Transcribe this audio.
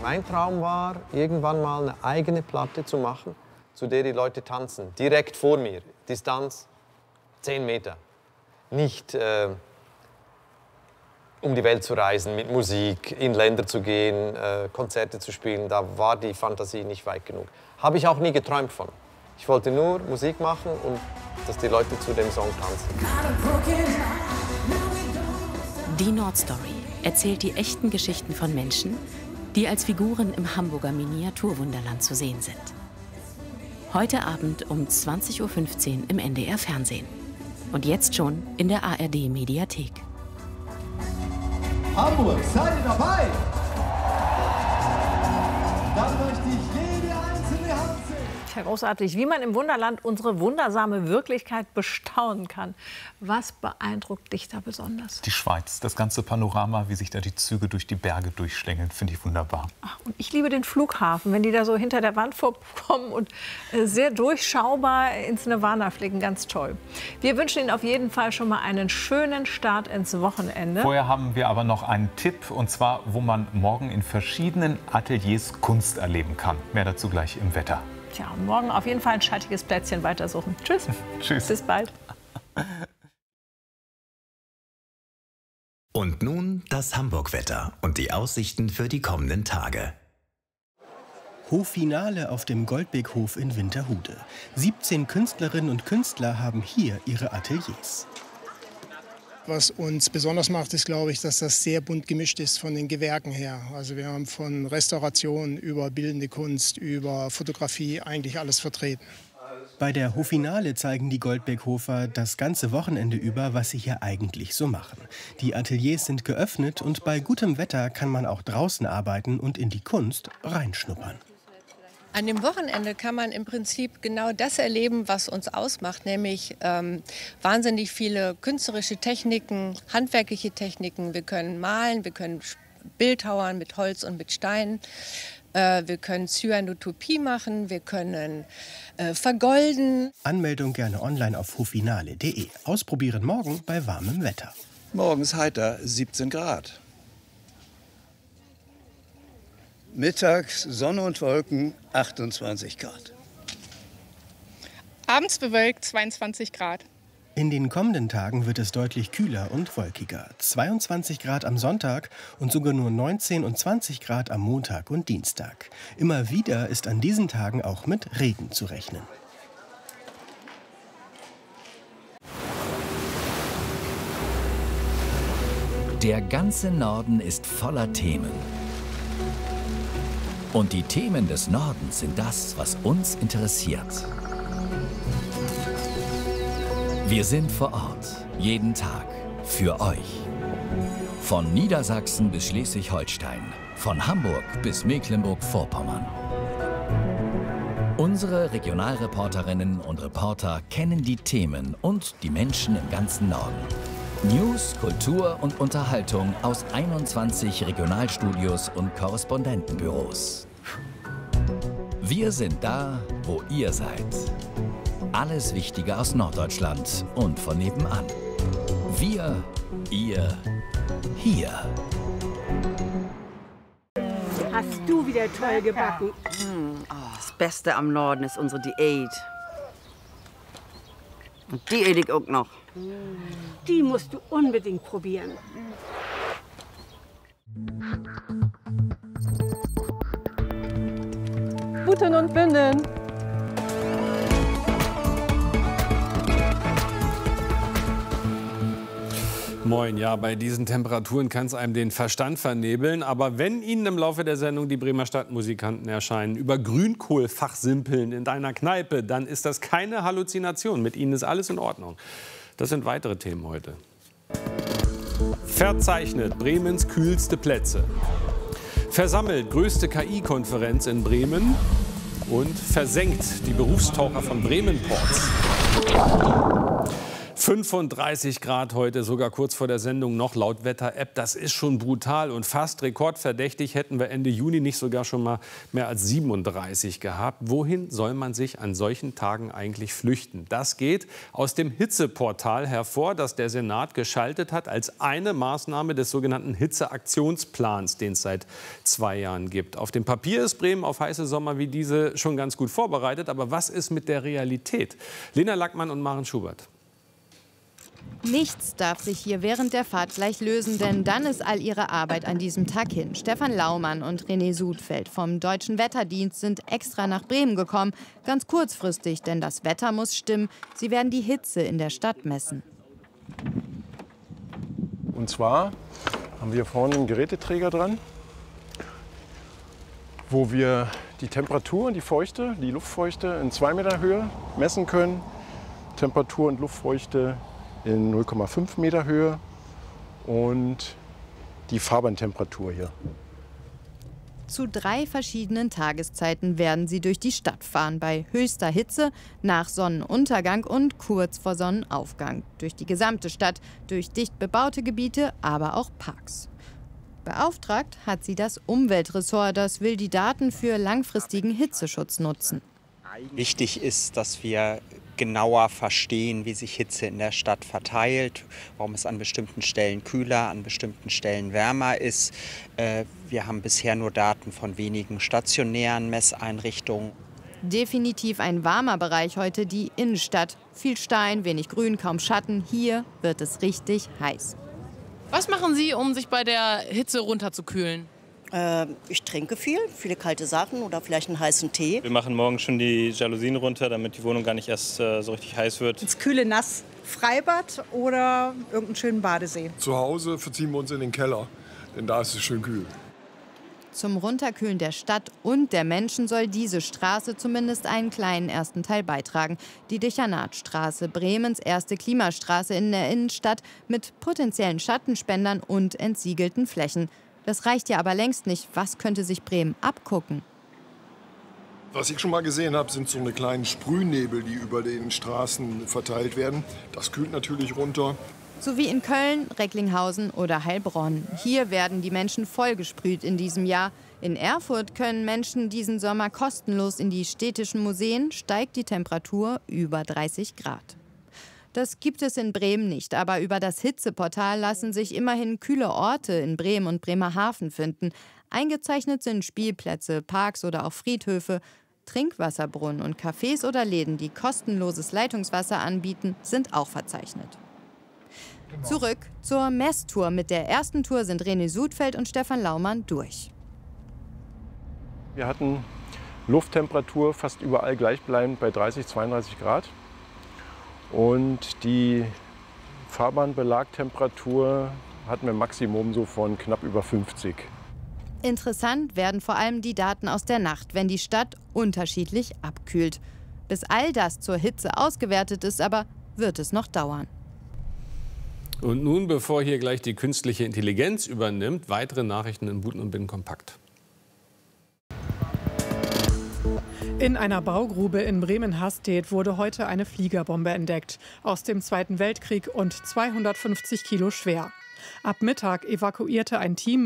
Mein Traum war, irgendwann mal eine eigene Platte zu machen, zu der die Leute tanzen. Direkt vor mir. Distanz 10 Meter. Nicht um die Welt zu reisen, mit Musik, in Länder zu gehen, Konzerte zu spielen. Da war die Fantasie nicht weit genug. Habe ich auch nie geträumt von. Ich wollte nur Musik machen und dass die Leute zu dem Song tanzen. Die Nordstory erzählt die echten Geschichten von Menschen, die als Figuren im Hamburger Miniaturwunderland zu sehen sind. Heute Abend um 20:15 Uhr im NDR Fernsehen. Und jetzt schon in der ARD Mediathek. Hamburg, seid ihr dabei? Dann möchte ich jede einzelne Hand sehen. Tja, großartig, wie man im Wunderland unsere wundersame Wirklichkeit bestaunen kann. Was beeindruckt dich da besonders? Die Schweiz, das ganze Panorama, wie sich da die Züge durch die Berge durchschlängeln, finde ich wunderbar. Ach, und ich liebe den Flughafen, wenn die da so hinter der Wand vorkommen und sehr durchschaubar ins Nirvana fliegen, ganz toll. Wir wünschen Ihnen auf jeden Fall schon mal einen schönen Start ins Wochenende. Vorher haben wir aber noch einen Tipp, und zwar, wo man morgen in verschiedenen Ateliers Kunst erleben kann. Mehr dazu gleich im Wetter. Tja, und morgen auf jeden Fall ein schattiges Plätzchen weitersuchen. Tschüss. Tschüss. Bis bald. Und nun das Hamburg-Wetter und die Aussichten für die kommenden Tage. Hoffinale auf dem Goldbeckhof in Winterhude. 17 Künstlerinnen und Künstler haben hier ihre Ateliers. Was uns besonders macht, ist, glaube ich, dass das sehr bunt gemischt ist von den Gewerken her. Also wir haben von Restauration über bildende Kunst, über Fotografie eigentlich alles vertreten. Bei der Hoffinale zeigen die Goldbeckhofer das ganze Wochenende über, was sie hier eigentlich so machen. Die Ateliers sind geöffnet und bei gutem Wetter kann man auch draußen arbeiten und in die Kunst reinschnuppern. An dem Wochenende kann man im Prinzip genau das erleben, was uns ausmacht, nämlich wahnsinnig viele künstlerische Techniken, handwerkliche Techniken. Wir können malen, wir können bildhauern mit Holz und mit Stein. Wir können Cyanotopie machen, wir können vergolden. Anmeldung gerne online auf hoffinale.de. Ausprobieren morgen bei warmem Wetter. Morgens heiter, 17 Grad. Mittags Sonne und Wolken, 28 Grad. Abends bewölkt, 22 Grad. In den kommenden Tagen wird es deutlich kühler und wolkiger. 22 Grad am Sonntag und sogar nur 19 und 20 Grad am Montag und Dienstag. Immer wieder ist an diesen Tagen auch mit Regen zu rechnen. Der ganze Norden ist voller Themen. Und die Themen des Nordens sind das, was uns interessiert. Wir sind vor Ort, jeden Tag, für euch. Von Niedersachsen bis Schleswig-Holstein, von Hamburg bis Mecklenburg-Vorpommern. Unsere Regionalreporterinnen und Reporter kennen die Themen und die Menschen im ganzen Norden. News, Kultur und Unterhaltung aus 21 Regionalstudios und Korrespondentenbüros. Wir sind da, wo ihr seid. Alles Wichtige aus Norddeutschland und von nebenan. Wir, ihr, hier. Hast du wieder toll gebacken. Das Beste am Norden ist unsere Diät. Und die esse ich auch noch. Die musst du unbedingt probieren. Butten und Binden. Moin, ja, bei diesen Temperaturen kann es einem den Verstand vernebeln. Aber wenn Ihnen im Laufe der Sendung die Bremer Stadtmusikanten erscheinen, über Grünkohl fachsimpeln in deiner Kneipe, dann ist das keine Halluzination. Mit Ihnen ist alles in Ordnung. Das sind weitere Themen heute. Verzeichnet Bremens kühlste Plätze. Versammelt größte KI-Konferenz in Bremen. Und versenkt die Berufstaucher von Bremen Ports. 35 Grad heute, sogar kurz vor der Sendung noch laut Wetter-App. Das ist schon brutal und fast rekordverdächtig. Hätten wir Ende Juni nicht sogar schon mal mehr als 37 gehabt. Wohin soll man sich an solchen Tagen eigentlich flüchten? Das geht aus dem Hitzeportal hervor, das der Senat geschaltet hat als eine Maßnahme des sogenannten Hitzeaktionsplans, den es seit 2 Jahren gibt. Auf dem Papier ist Bremen auf heiße Sommer wie diese schon ganz gut vorbereitet. Aber was ist mit der Realität? Lena Lackmann und Maren Schubert. Nichts darf sich hier während der Fahrt gleich lösen, denn dann ist all ihre Arbeit an diesem Tag hin. Stefan Laumann und René Sudfeld vom Deutschen Wetterdienst sind extra nach Bremen gekommen. Ganz kurzfristig, denn das Wetter muss stimmen. Sie werden die Hitze in der Stadt messen. Und zwar haben wir vorne einen Geräteträger dran, wo wir die Temperatur und die Luftfeuchte in 2 Meter Höhe messen können. Temperatur und Luftfeuchte in 0,5 Meter Höhe und die Fahrbahntemperatur hier. Zu 3 verschiedenen Tageszeiten werden sie durch die Stadt fahren. Bei höchster Hitze, nach Sonnenuntergang und kurz vor Sonnenaufgang. Durch die gesamte Stadt, durch dicht bebaute Gebiete, aber auch Parks. Beauftragt hat sie das Umweltressort. Das will die Daten für langfristigen Hitzeschutz nutzen. Wichtig ist, dass wir genauer verstehen, wie sich Hitze in der Stadt verteilt, warum es an bestimmten Stellen kühler, an bestimmten Stellen wärmer ist. Wir haben bisher nur Daten von wenigen stationären Messeinrichtungen. Definitiv ein warmer Bereich heute, die Innenstadt. Viel Stein, wenig Grün, kaum Schatten. Hier wird es richtig heiß. Was machen Sie, um sich bei der Hitze runterzukühlen? Ich trinke viel, viele kalte Sachen oder vielleicht einen heißen Tee. Wir machen morgen schon die Jalousien runter, damit die Wohnung gar nicht erst so richtig heiß wird. Ins kühle Nass, Freibad oder irgendeinen schönen Badesee. Zu Hause verziehen wir uns in den Keller, denn da ist es schön kühl. Zum Runterkühlen der Stadt und der Menschen soll diese Straße zumindest einen kleinen ersten Teil beitragen. Die Dechanatstraße, Bremens erste Klimastraße in der Innenstadt mit potenziellen Schattenspendern und entsiegelten Flächen. Das reicht ja aber längst nicht. Was könnte sich Bremen abgucken? Was ich schon mal gesehen habe, sind so eine kleinen Sprühnebel, die über den Straßen verteilt werden. Das kühlt natürlich runter. So wie in Köln, Recklinghausen oder Heilbronn. Hier werden die Menschen vollgesprüht in diesem Jahr. In Erfurt können Menschen diesen Sommer kostenlos in die städtischen Museen, steigt die Temperatur über 30 Grad. Das gibt es in Bremen nicht, aber über das Hitzeportal lassen sich immerhin kühle Orte in Bremen und Bremerhaven finden. Eingezeichnet sind Spielplätze, Parks oder auch Friedhöfe. Trinkwasserbrunnen und Cafés oder Läden, die kostenloses Leitungswasser anbieten, sind auch verzeichnet. Zurück zur Messtour. Mit der ersten Tour sind René Sudfeld und Stefan Laumann durch. Wir hatten Lufttemperatur fast überall gleichbleibend bei 30, 32 Grad. Und die Fahrbahnbelagtemperatur hatten wir Maximum so von knapp über 50. Interessant werden vor allem die Daten aus der Nacht, wenn die Stadt unterschiedlich abkühlt. Bis all das zur Hitze ausgewertet ist, aber wird es noch dauern. Und nun, bevor hier gleich die künstliche Intelligenz übernimmt, weitere Nachrichten in Buten und Binnen kompakt. In einer Baugrube in Bremen-Hastedt wurde heute eine Fliegerbombe entdeckt. Aus dem Zweiten Weltkrieg und 250 Kilo schwer. Ab Mittag evakuierte ein Team